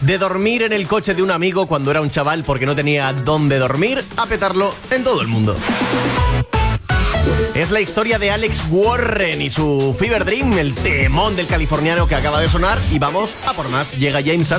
De dormir en el coche de un amigo cuando era un chaval porque no tenía dónde dormir, a petarlo en todo el mundo. Es la historia de Alex Warren y su Fever Dream, el temón del californiano que acaba de sonar. Y vamos a por más. Llega James